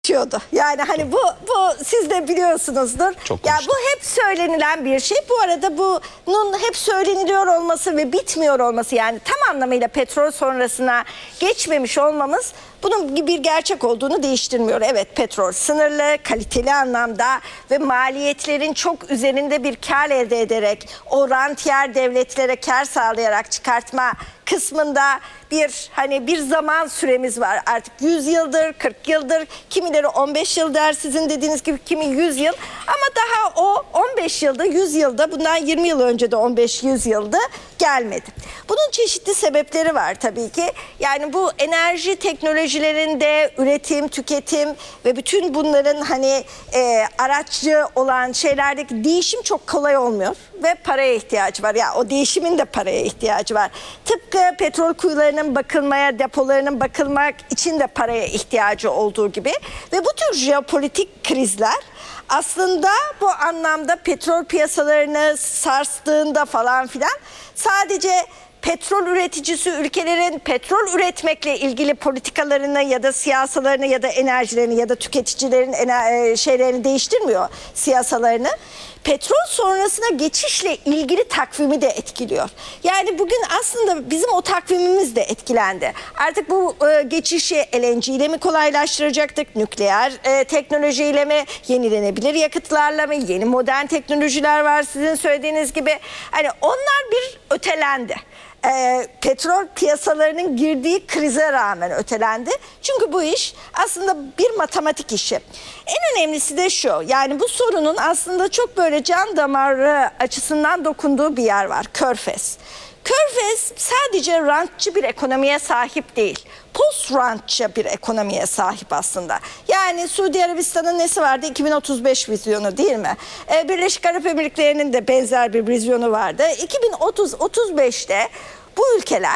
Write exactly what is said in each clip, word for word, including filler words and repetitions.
geçiyordu. Yani hani bu bu siz de biliyorsunuzdur. Çok ya konuştuk. bu hep söylenilen bir şey. Bu arada bunun hep söyleniliyor olması ve bitmiyor olması, yani tam anlamıyla petrol sonrasına geçmemiş olmamız bunun bir gerçek olduğunu değiştirmiyor. Evet, petrol sınırlı, kaliteli anlamda ve maliyetlerin çok üzerinde bir kar elde ederek o rantiyer devletlere kar sağlayarak çıkartma kısmında bir hani bir zaman süremiz var. Artık yüz yıldır, kırk yıldır, kimileri on beş yıl der, sizin dediğiniz gibi kimi yüz yıl, ama daha o on beş yılda, yüz yılda, bundan yirmi yıl önce de on beş yüz yılda gelmedi. Bunun çeşitli sebepleri var tabii ki. Yani bu enerji teknolojilerinde üretim, tüketim ve bütün bunların hani e, araççı olan şeylerdeki değişim çok kolay olmuyor ve paraya ihtiyacı var. Ya yani o değişimin de paraya ihtiyacı var. Tıpkı petrol kuyularının bakılmaya, depolarının bakılmak için de paraya ihtiyacı olduğu gibi ve bu tür jeopolitik krizler aslında bu anlamda petrol piyasalarını sarstığında falan filan sadece petrol üreticisi ülkelerin petrol üretmekle ilgili politikalarını ya da siyasalarını ya da enerjilerini ya da tüketicilerin ener- şeylerini değiştirmiyor, siyasalarını. Petrol sonrasına geçişle ilgili takvimi de etkiliyor. Yani bugün aslında bizim o takvimimiz de etkilendi. Artık bu e, geçişi L N G ile mi kolaylaştıracaktık? Nükleer e, teknolojiyle mi? Yenilenebilir yakıtlarla mı? Yeni modern teknolojiler var sizin söylediğiniz gibi. Hani onlar bir ötelendi. E, petrol piyasalarının girdiği krize rağmen ötelendi. Çünkü bu iş aslında bir matematik işi. En önemlisi de şu, yani bu sorunun aslında çok böyle can damarı açısından dokunduğu bir yer var, Körfez. Körfez sadece rantçı bir ekonomiye sahip değil, post rantçı bir ekonomiye sahip aslında. Yani Suudi Arabistan'ın nesi vardı? iki bin otuz beş vizyonu değil mi? Ee, Birleşik Arap Emirlikleri'nin de benzer bir vizyonu vardı. iki bin otuz otuz beşte bu ülkeler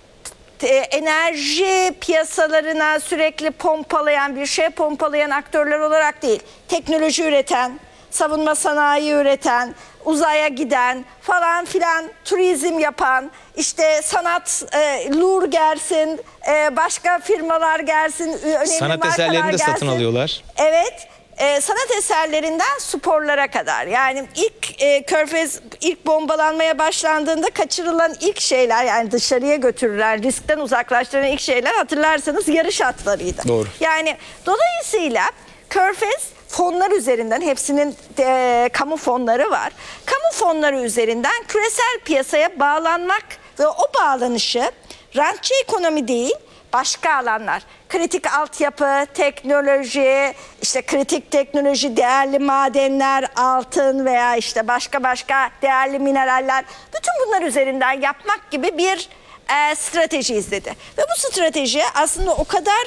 enerji piyasalarına sürekli pompalayan, bir şey pompalayan aktörler olarak değil, teknoloji üreten, savunma sanayi üreten, uzaya giden falan filan, turizm yapan, işte sanat, e, Louvre gelsin, e, başka firmalar gelsin, önemli sanat eserlerini de gelsin. satın alıyorlar. Evet. Ee, sanat eserlerinden sporlara kadar, yani ilk e, Körfez ilk bombalanmaya başlandığında kaçırılan ilk şeyler, yani dışarıya götürülen, riskten uzaklaştıran ilk şeyler hatırlarsanız yarış atlarıydı. Doğru. Yani dolayısıyla Körfez fonlar üzerinden, hepsinin e, kamu fonları var. Kamu fonları üzerinden küresel piyasaya bağlanmak ve o bağlanışı rantçı ekonomi değil, başka alanlar, kritik altyapı, teknoloji, işte kritik teknoloji, değerli madenler, altın veya işte başka başka değerli mineraller, bütün bunlar üzerinden yapmak gibi bir e, strateji izledi. Ve bu strateji aslında o kadar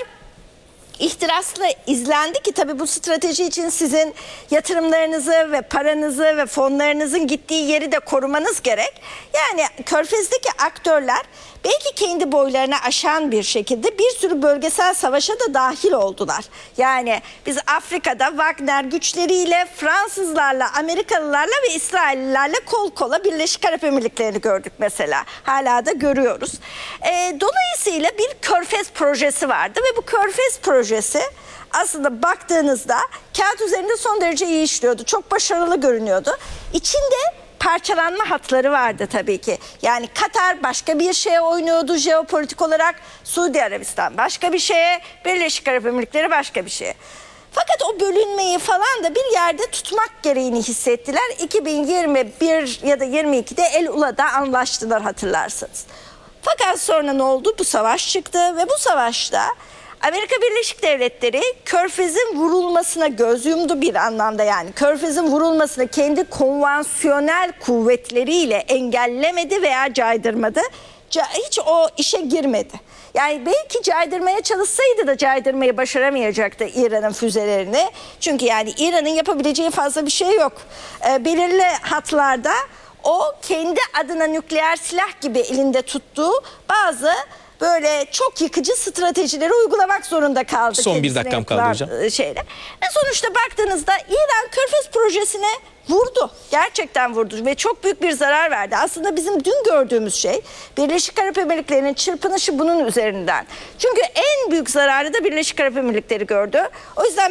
ihtirasla izlendi ki, tabii bu strateji için sizin yatırımlarınızı ve paranızı ve fonlarınızın gittiği yeri de korumanız gerek. Yani Körfez'deki aktörler belki kendi boylarını aşan bir şekilde bir sürü bölgesel savaşa da dahil oldular. Yani biz Afrika'da Wagner güçleriyle Fransızlarla, Amerikalılarla ve İsraillilerle kol kola Birleşik Arap Emirlikleri'ni gördük mesela. Hala da görüyoruz. E, dolayısıyla bir Körfez projesi vardı ve bu Körfez projesi aslında baktığınızda kağıt üzerinde son derece iyi işliyordu. Çok başarılı görünüyordu. İçinde parçalanma hatları vardı tabii ki. Yani Katar başka bir şeye oynuyordu jeopolitik olarak, Suudi Arabistan başka bir şeye, Birleşik Arap Emirlikleri başka bir şeye. Fakat o bölünmeyi falan da bir yerde tutmak gereğini hissettiler. iki bin yirmi bir ya da yirmi ikide El Ula'da anlaştılar, hatırlarsınız. Fakat sonra ne oldu? Bu savaş çıktı ve bu savaşta Amerika Birleşik Devletleri Körfez'in vurulmasına göz yumdu bir anlamda. Yani Körfez'in vurulmasını kendi konvansiyonel kuvvetleriyle engellemedi veya caydırmadı. Hiç o işe girmedi. Yani belki caydırmaya çalışsaydı da caydırmayı başaramayacaktı İran'ın füzelerini. Çünkü yani İran'ın yapabileceği fazla bir şey yok. Ee, belirli hatlarda o kendi adına nükleer silah gibi elinde tuttuğu bazı böyle çok yıkıcı stratejileri uygulamak zorunda kaldı. Son bir kendisine dakikam kaldı yapılan, hocam. e, Şeyle. Ve sonuçta baktığınızda İran Körfez projesine vurdu. Gerçekten vurdu ve çok büyük bir zarar verdi. Aslında bizim dün gördüğümüz şey Birleşik Arap Emirlikleri'nin çırpınışı bunun üzerinden. Çünkü en büyük zararı da Birleşik Arap Emirlikleri gördü. O yüzden